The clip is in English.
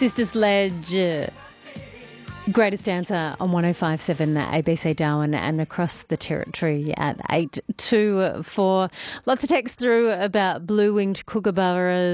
Sister Sledge, Greatest Dancer on 105.7 ABC Darwin and across the territory at 824. Lots of text through about blue-winged kookaburras.